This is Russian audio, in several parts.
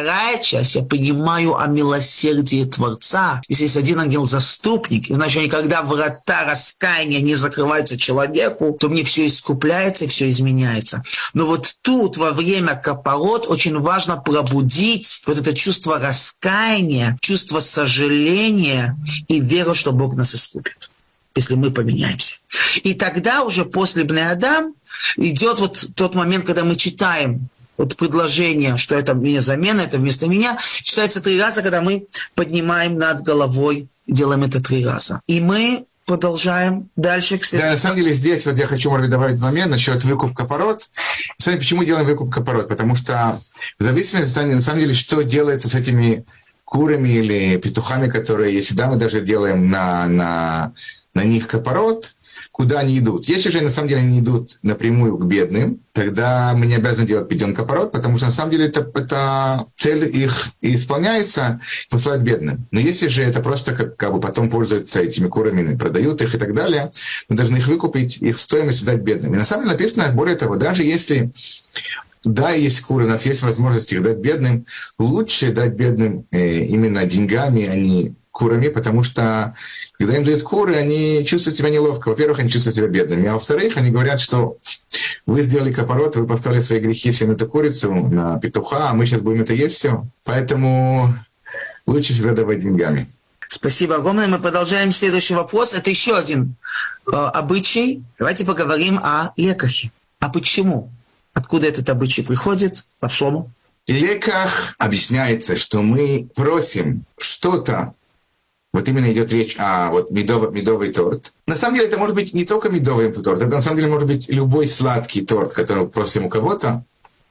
вторая часть, я понимаю о милосердии Творца. Если есть один ангел-заступник, значит, никогда врата раскаяния не закрываются человеку, то мне все искупляется и все изменяется. Но вот тут, во время капорот, очень важно пробудить вот это чувство раскаяния, чувство сожаления и веру, что Бог нас искупит, если мы поменяемся. И тогда уже после Бней Адам идет вот тот момент, когда мы читаем вот предложение, что это мне замена, это вместо меня, читается 3 раза, когда мы поднимаем над головой, делаем это 3 раза. И мы продолжаем дальше к следующему. Да, на самом деле здесь вот я хочу, может быть, добавить момент насчет выкуп капорот. Смотрите, почему делаем выкуп капорот? Потому что в зависимости, на самом деле, что делается с этими курами или петухами, которые есть, да, мы даже делаем на них капорот, куда они идут. Если же на самом деле они идут напрямую к бедным, тогда мы не обязаны делать пидьон капорот, потому что на самом деле это цель их и исполняется, посылать бедным. Но если же это просто как бы потом пользуются этими курами, продают их и так далее, мы должны их выкупить, их стоимость дать бедным. И на самом деле написано, более того, даже если да, есть куры, у нас есть возможность их дать бедным, лучше дать бедным именно деньгами, а не курами, потому что когда им дают куры, они чувствуют себя неловко. Во-первых, они чувствуют себя бедными. А во-вторых, они говорят, что вы сделали капорот, вы поставили свои грехи все на эту курицу, на петуха, а мы сейчас будем это есть все. Поэтому лучше всегда давать деньгами. Спасибо огромное. Мы продолжаем следующий вопрос. Это еще один обычай. Давайте поговорим о лекахе. А почему? Откуда этот обычай приходит? По-шому? В леках объясняется, что мы просим что-то. Вот именно идет речь о вот медовый торт. На самом деле это может быть не только медовый торт, это на самом деле может быть любой сладкий торт, который мы просим у кого-то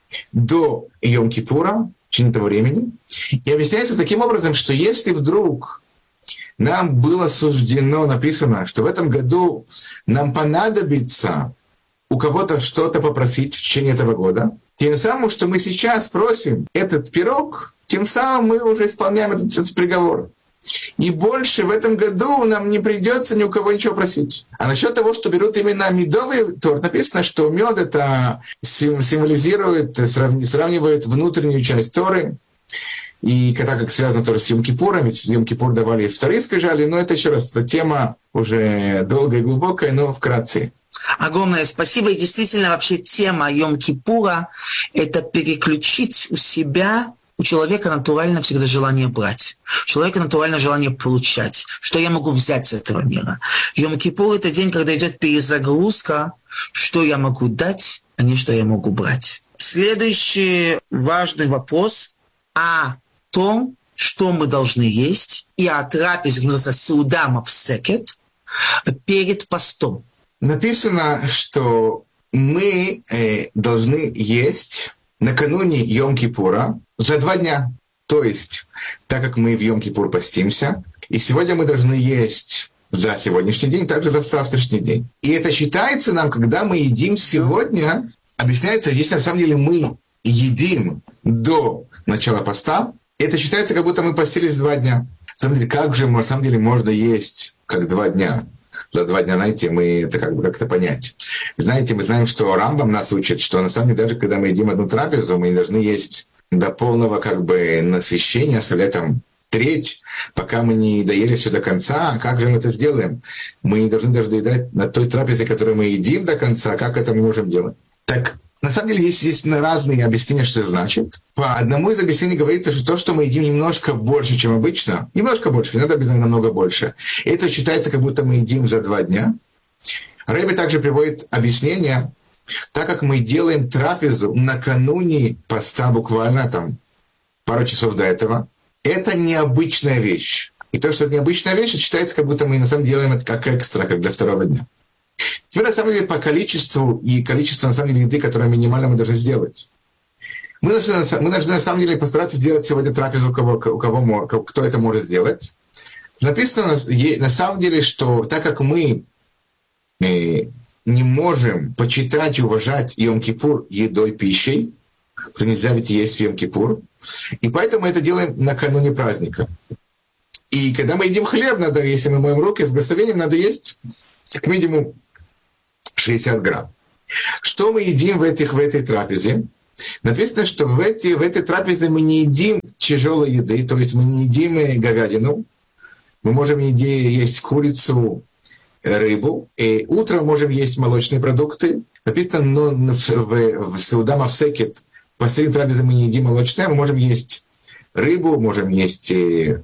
до Йом-Кипура, в течение этого времени. И объясняется таким образом, что если вдруг нам было суждено, написано, что в этом году нам понадобится у кого-то что-то попросить в течение этого года, тем самым, что мы сейчас просим этот пирог, тем самым мы уже исполняем этот приговор. И больше в этом году нам не придется ни у кого ничего просить. А насчет того, что берут именно медовый торт, написано, что мед это символизирует, сравнивает внутреннюю часть Торы. И так как связано тоже с Йом-Кипуром, ведь в Йом-Кипур давали вторые скрижали, но это еще раз, это тема уже долгая и глубокая, но вкратце. Огромное спасибо. И действительно, вообще тема Йом-Кипура – это переключить у себя. У человека натурально всегда желание брать. У человека натурально желание получать. Что я могу взять с этого мира? Йом-Кипур – это день, когда идет перезагрузка. Что я могу дать, а не что я могу брать. Следующий важный вопрос о том, что мы должны есть, и о трапезе, называется сеуда мафсекет, перед постом. Написано, что мы должны есть накануне Йом-Кипура за 2 дня. То есть, так как мы в Йом-Кипур постимся, и сегодня мы должны есть за сегодняшний день, также за завтрашний день. И это считается нам, когда мы едим сегодня, объясняется, если на самом деле мы едим до начала поста, это считается, как будто мы постились 2 дня. На самом деле, как же на самом деле можно есть как 2 дня? За 2 дня, знаете, мы это как-то понять. Знаете, мы знаем, что Рамбам нас учит, что на самом деле даже когда мы едим одну трапезу, мы не должны есть до полного насыщения, оставлять там треть, пока мы не доели все до конца. Как же мы это сделаем? Мы не должны даже доедать на той трапезе, которую мы едим до конца. Как это мы можем делать? Так, на самом деле, есть разные объяснения, что это значит. По одному из объяснений говорится, что то, что мы едим немножко больше, чем обычно, немножко больше, не надо обязательно намного больше, это считается, как будто мы едим за 2 дня. Рэбби также приводит объяснение, так как мы делаем трапезу накануне поста, буквально там пару часов до этого, это необычная вещь. И то, что это необычная вещь, это считается, как будто мы на самом деле делаем это как экстра, как для 2-го дня. Теперь, на самом деле, по количеству и количеству, на самом деле, еды, которое минимально мы должны сделать. Мы должны, на самом деле, постараться сделать сегодня трапезу, кто это может сделать. Написано, на самом деле, что так как мы не можем почитать и уважать Йом-Кипур едой, пищей, то нельзя ведь есть Йом-Кипур, и поэтому мы это делаем накануне праздника. И когда мы едим хлеб, надо, если мы моем руки с благословением, надо есть как минимум 60 грамм. Что мы едим в этой трапезе? Написано, что в этой трапезе мы не едим тяжелой еды, то есть мы не едим говядину, мы можем есть курицу, рыбу, и утром можем есть молочные продукты. Написано, но в Сеуда Мафсекет последней трапезы мы не едим молочное, мы можем есть рыбу, можем есть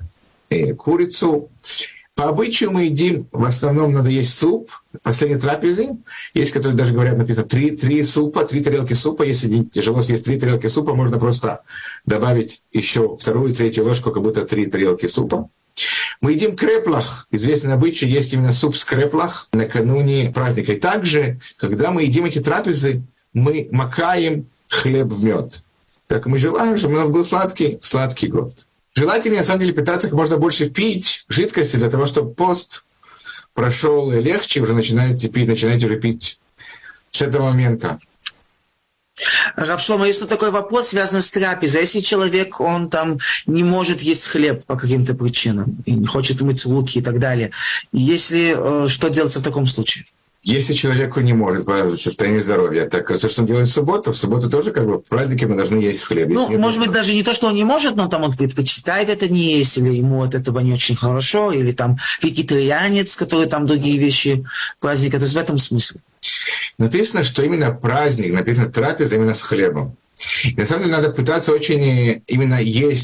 курицу. По обычаю мы едим, в основном надо есть суп. Последней трапезы, есть, которые даже говорят, написано, 3 тарелки супа. Если тяжело съесть 3 тарелки супа, можно просто добавить еще 2 и 3 ложку, как будто 3 тарелки супа. Мы едим креплах. Известный обычай, есть именно суп с креплах накануне праздника. И также, когда мы едим эти трапезы, мы макаем хлеб в мед. Так мы желаем, чтобы у нас был сладкий год. Желательно, на самом деле, питаться как можно больше пить жидкости для того, чтобы пост прошел и легче, уже начинаете уже пить с этого момента. Рав Шломо, есть такой вопрос, связанный с трапезой. Если человек, он там не может есть хлеб по каким-то причинам, и не хочет мыть руки и так далее, что делается в таком случае? Если человеку не может по состоянию здоровья, так то, что он делает в субботу тоже как бы в празднике мы должны есть хлеб. Может быть, даже не то, что он не может, но там он предпочитает это не есть, или ему от этого не очень хорошо, или там вегетарианец, который там другие вещи праздника. То есть в этом смысле. Написано, что именно праздник, написано трапеза именно с хлебом. И на самом деле надо пытаться очень именно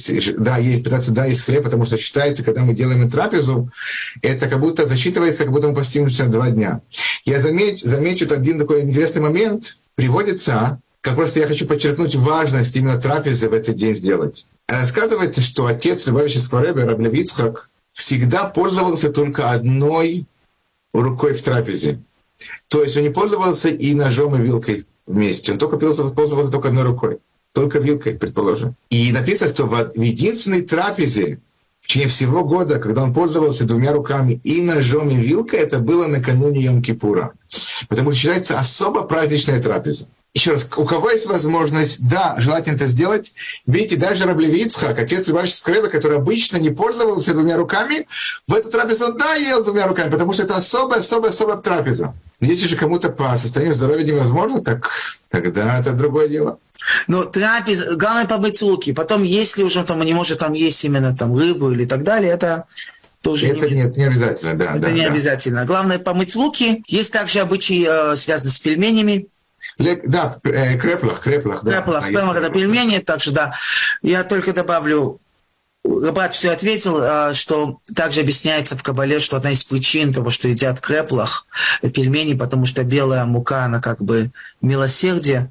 пытаться есть хлеб, потому что считается, когда мы делаем трапезу, это как будто засчитывается, как будто мы постимся 2 дня. Я замечу один такой интересный момент, приводится, как просто я хочу подчеркнуть важность именно трапезы в этот день сделать. Рассказывается, что отец Любавичского ребе, Рав Леви Ицхак, всегда пользовался только одной рукой в трапезе. То есть он не пользовался и ножом, и вилкой вместе. Он только пользовался только одной рукой. Только вилкой, предположим. И написано, что в единственной трапезе в течение всего года, когда он пользовался 2 руками и ножом, и вилкой, это было накануне Йом-Кипура. Потому что считается особо праздничная трапеза. Еще раз, у кого есть возможность, да, желательно это сделать. Видите, даже Рав Леви Ицхак, отец Любавичского ребе, который обычно не пользовался 2 руками, в эту трапезу он, ел 2 руками, потому что это особая трапеза. Если же кому-то по состоянию здоровья невозможно, так тогда это другое дело. Но трапеза, главное помыть руки. Потом, если уже там не может там есть именно там рыбу или так далее, это тоже это не обязательно, да. Это не обязательно. Главное помыть руки. Есть также обычаи, связанные с пельменями. Да, креплах. Креплах, это пельмени, также, да. Я только добавлю, Рабат все ответил, что также объясняется в Кабале, что одна из причин того, что едят креплах, пельмени, потому что белая мука, она как бы милосердие,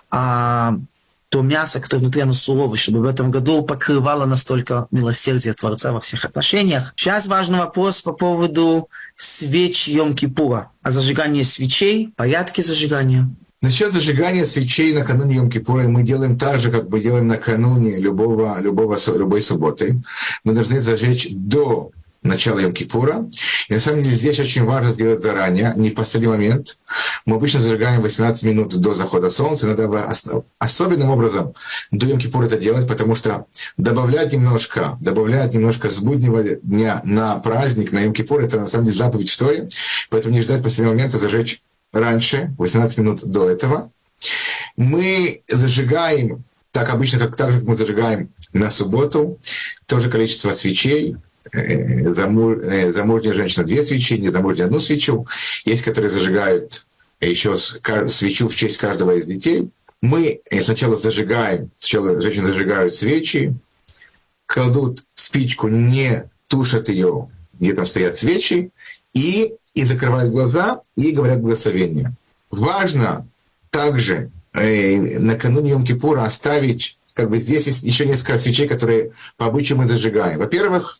а то мясо, которое внутри, оно суровое, чтобы в этом году покрывало настолько милосердие Творца во всех отношениях. Сейчас важный вопрос по поводу свеч Йом-Кипура, о зажигании свечей, порядке зажигания. Насчет зажигания свечей накануне Йом-Кипура мы делаем так же, как мы делаем накануне любой субботы. Мы должны зажечь до начала Йом-Кипура. И на самом деле здесь очень важно делать заранее, не в последний момент. Мы обычно зажигаем 18 минут до захода солнца. Надо особенным образом до Йом-Кипура это делать, потому что добавлять немножко с буднего дня на праздник, на Йом-Кипур, это на самом деле заповедь в Торе. Поэтому не ждать последнего момента, зажечь раньше, 18 минут до этого. Мы зажигаем, так же, как мы зажигаем на субботу, то же количество свечей. Замужняя женщина 2 свечи, незамужняя 1 свечу. Есть, которые зажигают еще свечу в честь каждого из детей. Мы сначала женщины зажигают свечи, кладут спичку, не тушат ее, где там стоят свечи, и закрывают глаза и говорят благословение. Важно также накануне Йом-Кипура оставить, как бы здесь есть еще несколько свечей, которые по обычаю мы зажигаем. Во-первых,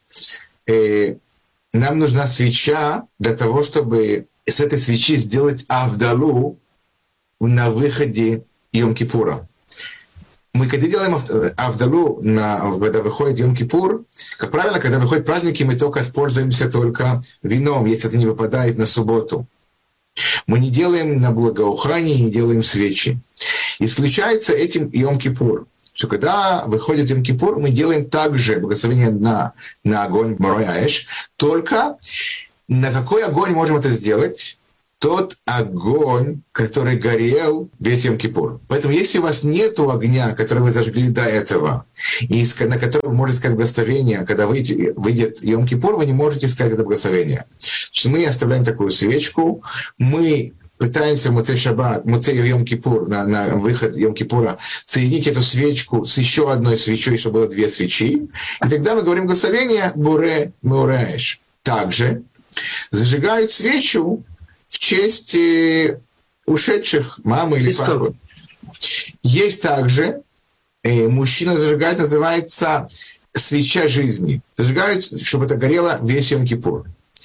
нам нужна свеча для того, чтобы с этой свечи сделать авдалу на выходе Йом-Кипура. Мы когда делаем авдалу, когда выходит Йом-Кипур, как правило, когда выходят праздники, мы только пользуемся только вином, если это не выпадает на субботу. Мы не делаем на благоухание, не делаем свечи. Исключается этим Йом-Кипур. Что когда выходит Йом-Кипур, мы делаем также благословение на огонь, Морой Аэш, только на какой огонь можем это сделать? тот огонь, который горел весь Йом-Кипур. Поэтому если у вас нет огня, который вы зажгли до этого, и на который вы можете искать благословение, когда выйдет Йом-Кипур, вы не можете искать это благословение. Значит, мы оставляем такую свечку, мы пытаемся в Моцей Шаббат, Моцей Йом-Кипур, на выход Йом-Кипура, соединить эту свечку с еще одной свечой, чтобы было 2 свечи. И тогда мы говорим благословение Буре Меураэш. Также зажигают свечу в честь ушедших мамы или папы. Есть также, мужчина зажигает, называется свеча жизни. Зажигают, чтобы это горело весь Йом-Кипур.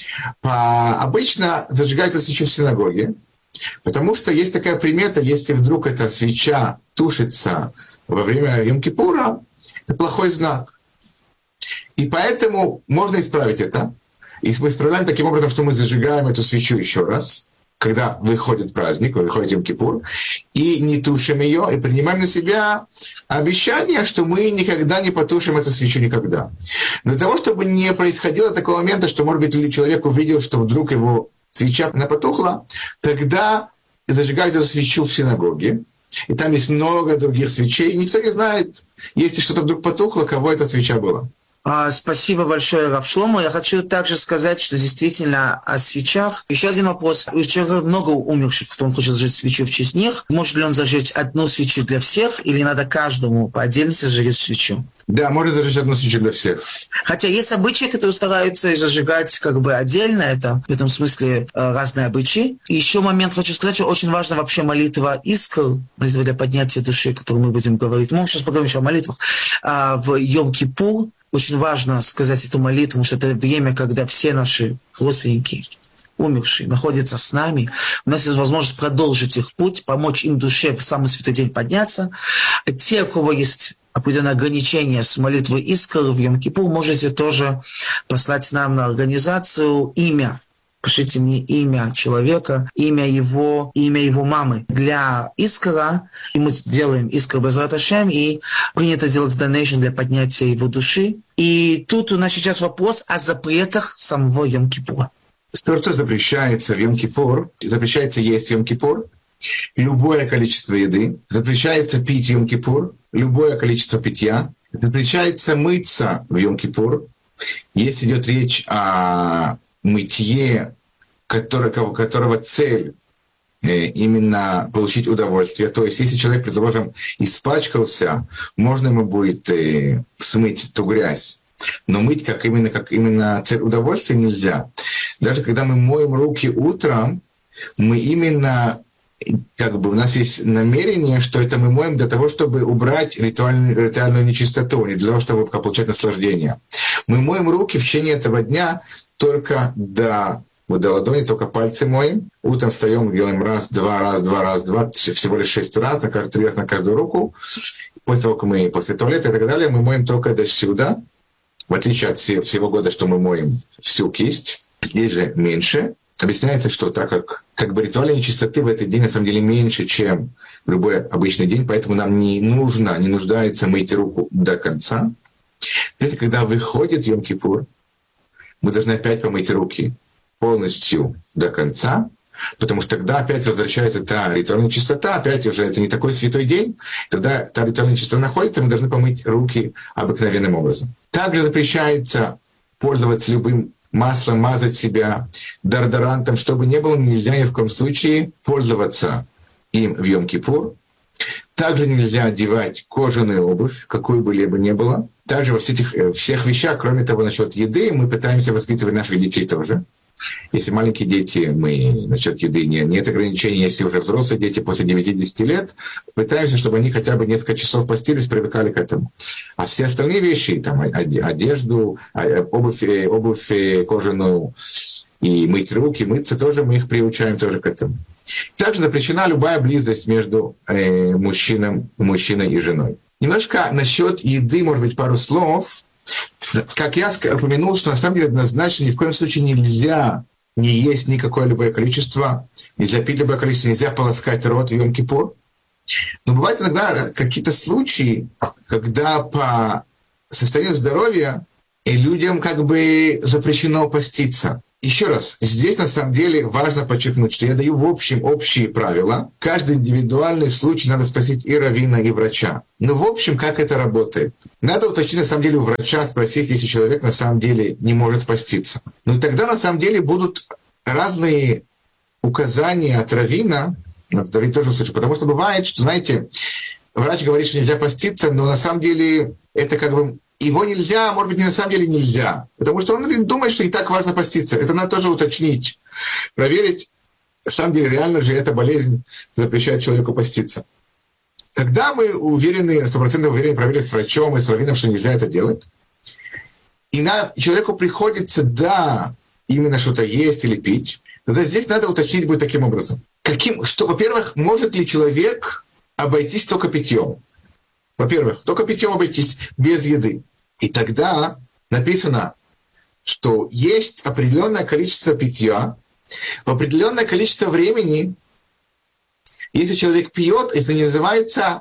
Обычно зажигают эту свечу в синагоге, потому что есть такая примета, если вдруг эта свеча тушится во время Йом-Кипура, это плохой знак. И поэтому можно исправить это. И мы исправляем таким образом, что мы зажигаем эту свечу еще раз, когда выходит праздник, выходит Йом-Кипур, и не тушим ее, и принимаем на себя обещание, что мы никогда не потушим эту свечу никогда. Но для того, чтобы не происходило такого момента, что, может быть, человек увидел, что вдруг его свеча потухла, тогда зажигают эту свечу в синагоге, и там есть много других свечей, и никто не знает, если что-то вдруг потухло, кого эта свеча была. Спасибо большое, Рав Шломо. Я хочу также сказать, что действительно о свечах. Еще один вопрос. У человека много умерших, кто он хочет зажечь свечу в честь них. Может ли он зажечь одну свечу для всех, или надо каждому по отдельности зажечь свечу? Да, можно зажечь одну свечу для всех. Хотя есть обычаи, которые стараются зажигать как бы отдельно. Это в этом смысле разные обычаи. И еще момент хочу сказать, что очень важна вообще молитва Искр, молитва для поднятия души, о которой мы будем говорить. Мы сейчас поговорим еще о молитвах. В Йом-Кипур очень важно сказать эту молитву, потому что это время, когда все наши родственники, умершие, находятся с нами. У нас есть возможность продолжить их путь, помочь им душе в самый святой день подняться. Те, у кого есть определенное ограничение с молитвой Искр в Йом-Кипур, можете тоже послать нам на организацию имя. Пишите мне имя человека, имя его мамы. Для Искра, и мы делаем Искр Бе'эзрат Ашем, и принято делать донейшн для поднятия его души. И тут у нас сейчас вопрос о запретах самого Йом-Кипура. Что запрещается в Йом-Кипур? Запрещается есть в Йом-Кипур любое количество еды. Запрещается пить в Йом-Кипур любое количество питья. Запрещается мыться в Йом-Кипур. Если идет речь о мытье, которого цель именно получить удовольствие. То есть, если человек, предположим, испачкался, можно ему будет смыть ту грязь. Но мыть как именно цель удовольствия нельзя. Даже когда мы моем руки утром, мы именно у нас есть намерение, что это мы моем для того, чтобы убрать ритуальную нечистоту, не для того, чтобы получать наслаждение. Мы моем руки в течение этого дня только до ладони, только пальцы моем. Утром встаем, делаем раз, два, всего лишь 6 раз, на каждую руку. После того, как мы после туалета и так далее, мы моем только до сюда. В отличие от всего года, что мы моем всю кисть, здесь же меньше. Объясняется, что так как бы ритуальной нечистоты в этот день на самом деле меньше, чем в любой обычный день, поэтому нам не нуждается мыть руку до конца. Если когда выходит Йом-Кипур, мы должны опять помыть руки полностью до конца, потому что тогда опять возвращается та ритуальная чистота, опять уже это не такой святой день, тогда та ритуальная чистота находится, мы должны помыть руки обыкновенным образом. Также запрещается пользоваться любым маслом, мазать себя деодорантом, чтобы не было, нельзя ни в коем случае пользоваться им в Йом-Кипур. Также нельзя одевать кожаную обувь, какую бы либо ни было. Также во всех вещах, кроме того, насчет еды, мы пытаемся воспитывать наших детей тоже. Если маленькие дети, мы насчет еды нет ограничений. Если уже взрослые дети после 9-10 лет, пытаемся, чтобы они хотя бы несколько часов постились, привыкали к этому. А все остальные вещи, там, одежду, обувь кожаную, и мыть руки, мыться тоже, мы их приучаем тоже к этому. Также запрещена любая близость между мужчиной и женой. Немножко насчет еды, может быть, пару слов. Как я упомянул, что на самом деле однозначно ни в коем случае нельзя не есть никакое любое количество, нельзя пить любое количество, нельзя полоскать рот в Йом-Кипур. Но бывают иногда какие-то случаи, когда по состоянию здоровья людям как бы запрещено поститься. еще раз, здесь на самом деле важно подчеркнуть, что я даю в общем общие правила. Каждый индивидуальный случай надо спросить и раввина, и врача. Но в общем, как это работает? Надо уточнить на самом деле у врача, спросить, если человек на самом деле не может поститься. Но тогда на самом деле будут разные указания от раввина, надо говорить тоже в случае, потому что бывает, что, знаете, врач говорит, что нельзя поститься, но на самом деле это как бы его нельзя, может быть, на самом деле нельзя. Потому что он думает, что не так важно поститься. Это надо тоже уточнить, проверить. На самом деле, реально же эта болезнь запрещает человеку поститься. Когда мы уверены, 100% уверены, проверили с врачом и с раввином, что нельзя это делать, и человеку приходится, да, именно что-то есть или пить, тогда здесь надо уточнить будет таким образом. Во-первых, может ли человек обойтись только питьем? Во-первых, только питьем обойтись без еды. И тогда написано, что есть определенное количество питья, в определенное количество времени, если человек пьет, это не называется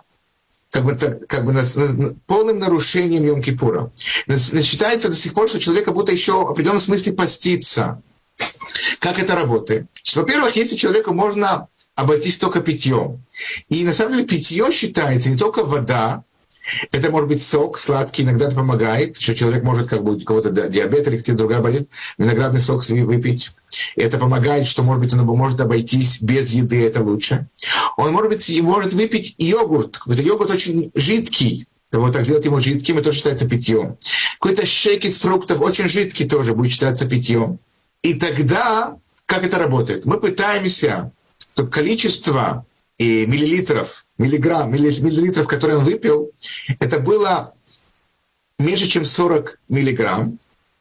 полным нарушением Йом-Кипура. Считается до сих пор, что человек как будто еще в определенном смысле постится. Как это работает? Во-первых, если человеку можно обойтись только питьем. И на самом деле питье считается не только вода, это может быть сок сладкий, иногда это помогает, что человек может, как бы у кого-то диабет или какая-то другая болезнь, виноградный сок выпить. Это помогает, что, может быть, он может обойтись без еды, это лучше. Он, может выпить йогурт. Какой-то йогурт очень жидкий. Вот так делать ему жидким, это тоже считается питьем. Какой-то шейк из фруктов очень жидкий тоже будет считаться питьем. И тогда, как это работает? Мы пытаемся, чтобы количество миллилитров, миллилитров, которые он выпил, это было меньше, чем 40 миллиграмм.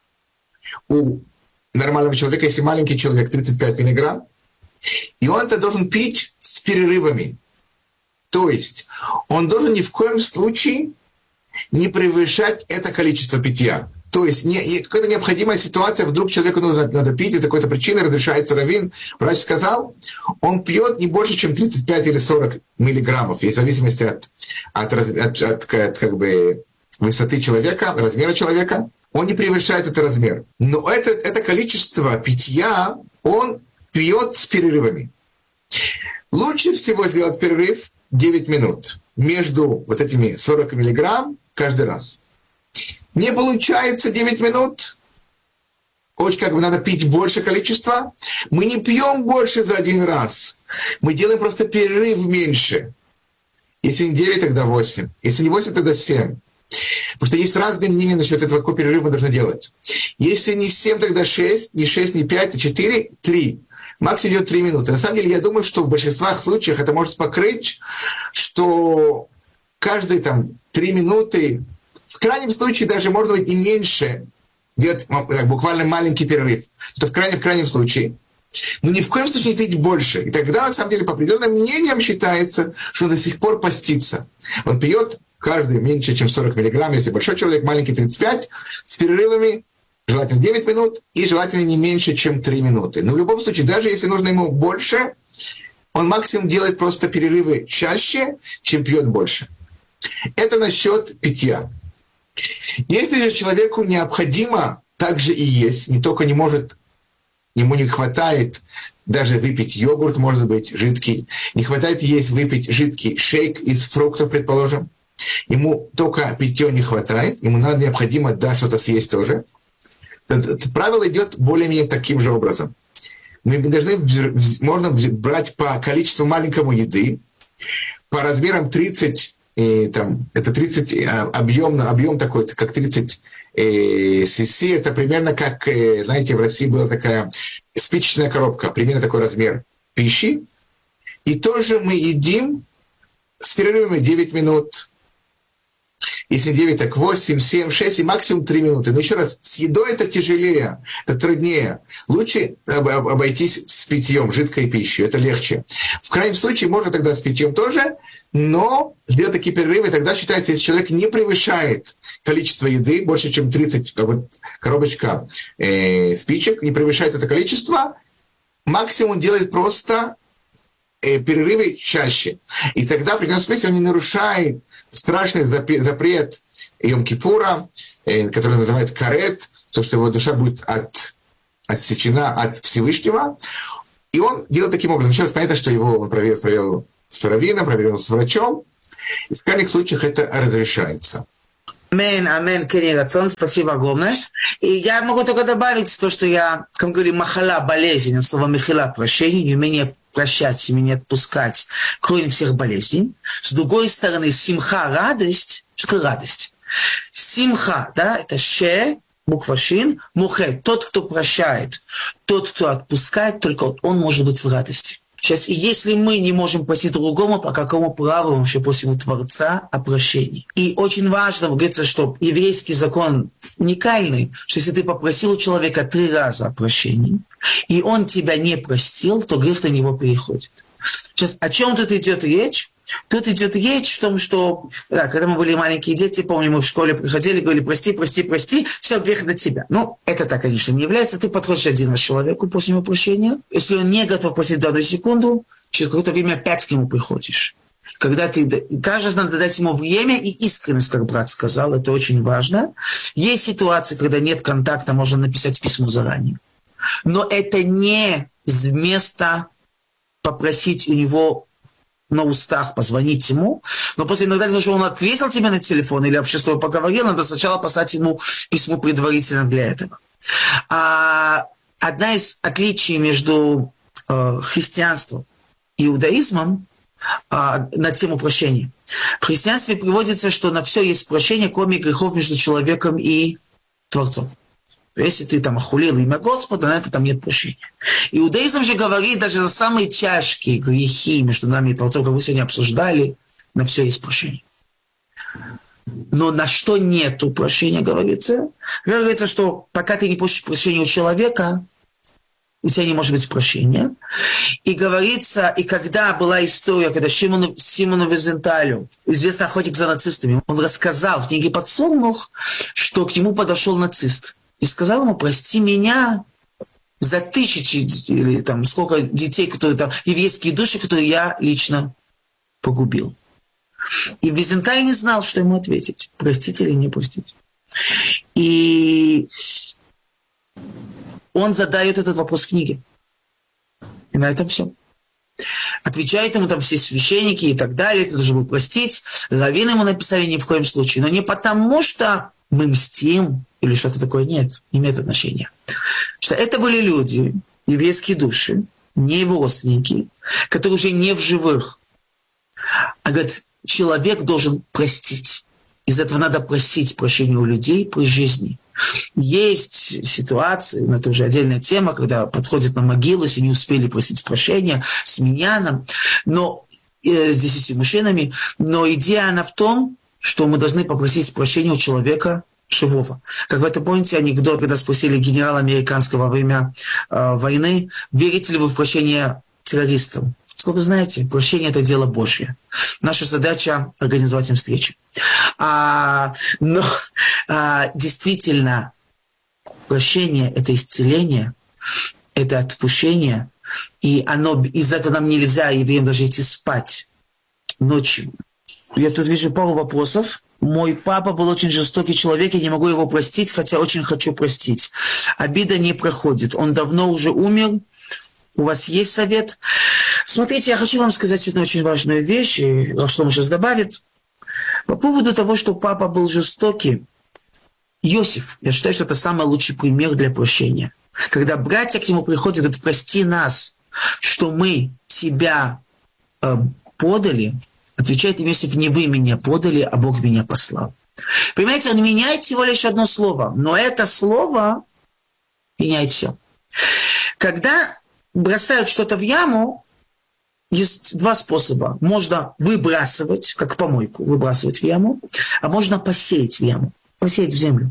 У нормального человека, если маленький человек, 35 миллиграмм. И он это должен пить с перерывами. То есть он должен ни в коем случае не превышать это количество питья. То есть какая-то необходимая ситуация, вдруг человеку надо пить, из какой-то причины разрешается раввин, врач сказал, он пьет не больше, чем 35 или 40 миллиграммов, в зависимости от как бы высоты человека, размера человека, он не превышает этот размер. Но это количество питья он пьет с перерывами. Лучше всего сделать перерыв 9 минут между вот этими 40 миллиграмм каждый раз. Не получается 9 минут, очень как бы надо пить больше количества. Мы не пьем больше за один раз. Мы делаем просто перерыв меньше. Если не 9, тогда 8. Если не 8, тогда 7. Потому что есть разные мнения насчет этого, какой перерыв мы должны делать. Если не 7, тогда 6, не 6, не 5, а 4, 3. Максимум идет 3 минуты. На самом деле, я думаю, что в большинстве случаев это может покрыть, что каждые 3 минуты, в крайнем случае даже можно быть и меньше, делать буквально маленький перерыв. Это в крайнем случае. Но ни в коем случае не пить больше. И тогда, на самом деле, по определенным мнениям считается, что он до сих пор постится. Он пьет каждый меньше, чем 40 миллиграмм, если большой человек, маленький 35, с перерывами, желательно 9 минут, и желательно не меньше, чем 3 минуты. Но в любом случае, даже если нужно ему больше, он максимум делает просто перерывы чаще, чем пьет больше. Это насчет питья. Если же человеку необходимо также и есть, не только не может, ему не хватает даже выпить йогурт, может быть, жидкий, не хватает есть выпить жидкий шейк из фруктов, предположим, ему только питья не хватает, ему необходимо, что-то съесть тоже. Это правило идет более-менее таким же образом. Можно брать по количеству маленькому еды, по размерам 30, это 30 объем такой, как 30 cc, это примерно как, знаете, в России была такая спичечная коробка, примерно такой размер пищи. И тоже мы едим с перерывами 9 минут. Если 9, так 8, 7, 6 и максимум 3 минуты. Но еще раз, с едой это тяжелее, это труднее. Лучше обойтись с питьем, жидкой пищей, это легче. В крайнем случае можно тогда с питьем тоже, но делать такие перерывы, тогда считается, если человек не превышает количество еды, больше, чем 30, коробочка спичек, не превышает это количество, максимум делает просто перерывы чаще. И тогда, в определенном смысле, он не нарушает страшный запрет Йом-Кипура, который называют карет, то, что его душа будет отсечена от Всевышнего, и он делает таким образом. Еще раз понятно, что его он проверил с раввином, проверил с врачом, и в крайних случаях это разрешается. Амен, Кенни Рацион, спасибо огромное. И я могу только добавить то, что я, как мы говорим, махала, болезнь, от слова михила, прощение, умение прощать, умение отпускать, корень всех болезней. С другой стороны, симха, радость. Что такое радость? Симха, да, это ше, буква шин, мухе, тот, кто прощает, тот, кто отпускает, только он может быть в радости. Сейчас, и если мы не можем просить другому, по какому праву мы вообще просим у Творца о прощении? И очень важно, говорится, что еврейский закон уникальный, что если ты попросил у человека 3 раза о прощении, и он тебя не простил, то грех на него переходит. Сейчас, о чем тут идет речь? Тут идет речь в том, что, да, когда мы были маленькие дети, помню, мы в школе приходили, говорили, прости, все, грех на тебя. Ну, это так, конечно, не является. Ты подходишь один раз к человеку, просишь ему прощения. Если он не готов просить в данную секунду, через какое-то время опять к нему приходишь. Когда ты, каждый раз надо дать ему время и искренность, как брат сказал, это очень важно. Есть ситуации, когда нет контакта, можно написать письмо заранее. Но это не вместо попросить у него на устах, позвонить ему, но после иногда, если он ответил тебе на телефон или вообще с тобой поговорил, надо сначала послать ему письмо предварительно для этого. Одна из отличий между христианством и иудаизмом на тему прощения. В христианстве приводится, что на все есть прощение, кроме грехов между человеком и Творцом. Если ты там охулил имя Господа, на это там нет прощения. Иудаизм же говорит, даже за самые тяжкие грехи между нами и Творцом, как мы сегодня обсуждали, на все есть прощение. Но на что нету прощения, говорится? Говорится, что пока ты не просишь прощения у человека, у тебя не может быть прощения. И говорится, и когда была история, когда Симону Визенталю, известный охотник за нацистами, он рассказал в книге «Подсолнух», что к нему подошел нацист. И сказал ему, прости меня за 1000 или там сколько детей, которые там, еврейские души, которые я лично погубил. И Визенталь не знал, что ему ответить, простить или не простить. И он задает этот вопрос в книге. И на этом все. Отвечают ему там все священники и так далее, ты должен был простить. Раввины ему написали ни в коем случае. Но не потому, что мы мстим или что-то такое, нет, не имеет отношения. Что это были люди, еврейские души, не его родственники, которые уже не в живых. А говорит, человек должен простить. Из этого надо просить прощения у людей при жизни. Есть ситуации, но это уже отдельная тема, когда подходят на могилу, если не успели просить прощения с миньяном, но с 10 мужчинами, но идея она в том, что мы должны попросить прощения у человека живого. Как вы это помните, анекдот, когда спросили генерала американского во время войны, верите ли вы в прощение террористов? Сколько знаете, прощение – это дело Божье. Наша задача – организовать им встречи. Но действительно, прощение – это исцеление, это отпущение, и из-за этого нам нельзя, евреям, даже идти спать ночью. Я тут вижу пару вопросов. Мой папа был очень жестокий человек, я не могу его простить, хотя очень хочу простить. Обида не проходит, он давно уже умер. У вас есть совет? Смотрите, я хочу вам сказать одну очень важную вещь, и Рав Шломо сейчас добавит. По поводу того, что папа был жестокий, Иосиф, я считаю, что это самый лучший пример для прощения. Когда братья к нему приходят и говорят, прости нас, что мы тебя подали, отвечает Иосиф, не вы меня подали, а Бог меня послал. Понимаете, он меняет всего лишь одно слово, но это слово меняет все. Когда бросают что-то в яму, есть 2 способа. Можно выбрасывать, как помойку, выбрасывать в яму, а можно посеять в яму, посеять в землю.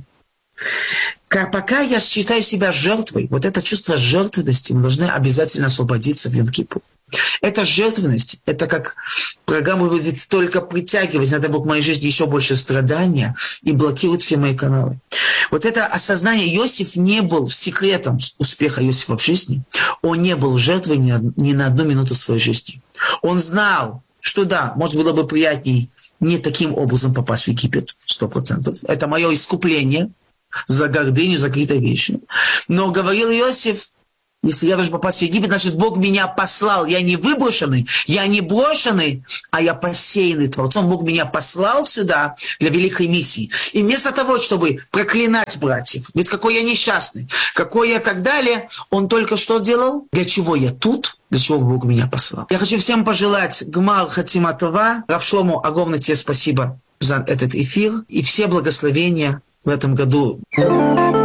Пока я считаю себя жертвой, вот это чувство жертвенности мы должны обязательно освободиться в Йом-Кипур. Это жертвенность, это как программа будет только притягивать, надо будет в моей жизни еще больше страдания и блокирует все мои каналы. Вот это осознание, Иосиф не был секретом успеха Иосифа в жизни, он не был жертвой ни на одну минуту своей жизни. Он знал, что да, может было бы приятней не таким образом попасть в Египет, 100%. Это мое искупление, за гордыню, за какие-то вещи. Но говорил Иосиф, если я должен попасть в Египет, значит, Бог меня послал. Я не выброшенный, я не брошенный, а я посеянный Творцом. Бог меня послал сюда для великой миссии. И вместо того, чтобы проклинать братьев, ведь какой я несчастный, какой я так далее, он только что делал? Для чего я тут? Для чего Бог меня послал? Я хочу всем пожелать Гмар Хатима Това. Рав Шломо, огромное тебе спасибо за этот эфир. И все благословения в этом году.